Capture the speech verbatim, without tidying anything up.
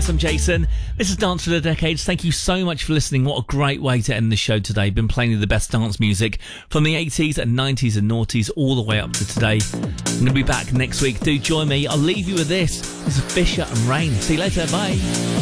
Yes, I'm Jason. This is Dance for the Decades. Thank you so much for listening. What a great way to end the show today. Been playing you the best dance music from the eighties and nineties and noughties all the way up to today. I'm going to be back next week. Do join me. I'll leave you with this. This is Fisher and Rain. See you later. Bye.